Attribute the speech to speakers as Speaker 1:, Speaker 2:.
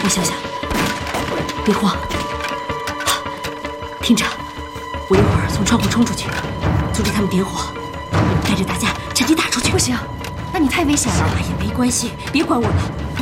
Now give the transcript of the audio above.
Speaker 1: 我想想，别慌，听着，我一会儿从窗户冲出去，阻止他们点火，你们带着大家趁机打出去。
Speaker 2: 不行，那你太危险了。
Speaker 1: 哎呀，没关系，别管我了。